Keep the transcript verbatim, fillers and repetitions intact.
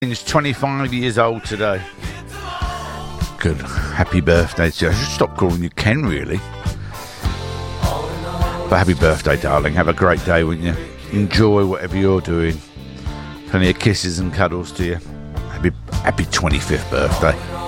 He's twenty-five years old today. Good. Happy birthday to you. I should stop calling you Ken, really. But happy birthday, darling. Have a great day, won't you? Enjoy whatever you're doing. Plenty of kisses and cuddles to you. Happy, happy twenty-fifth birthday.